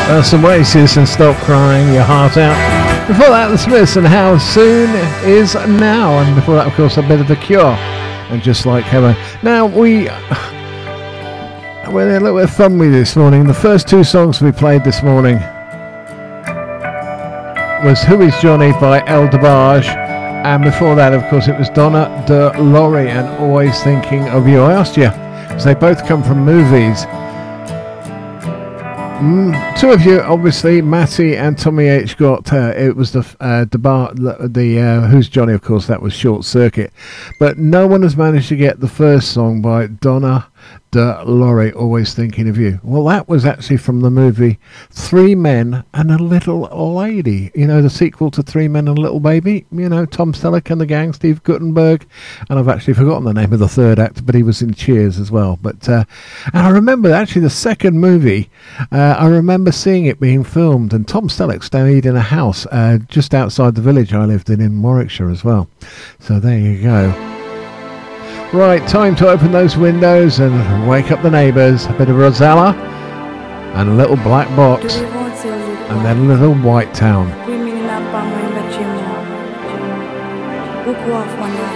That's Oasis and Stop Crying Your Heart Out. Before that, The Smiths and How Soon Is Now. And before that, of course, a bit of The Cure and Just Like Heaven. Now, we had a little bit of fun with this morning. The first two songs we played this morning was Who Is Johnny by El DeBarge. And before that, of course, it was Donna De Lory and Always Thinking of You. I asked you, because they both come from movies. Two of you, obviously, Matty and Tommy H. got it was the Who's Johnny, of course, that was Short Circuit, but no one has managed to get the first song by Donna De Lory, Always Thinking of You. Well, that was actually from the movie Three Men and a Little Lady, you know, the sequel to Three Men and a Little Baby, you know, Tom Selleck and the gang, Steve Guttenberg, and I've actually forgotten the name of the third actor, but he was in Cheers as well. But and I remember actually the second movie, I remember seeing it being filmed, and Tom Selleck stayed in a house just outside the village I lived in Warwickshire as well. So there you go. Right, time to open those windows and wake up the neighbours. A bit of Rosella and a Little Black Box and then Little White Town.